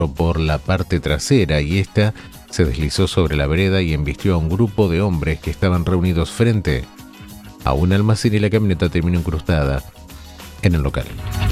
por la parte trasera y esta se deslizó sobre la vereda y embistió a un grupo de hombres que estaban reunidos frente a un almacén y la camioneta terminó incrustada en el local.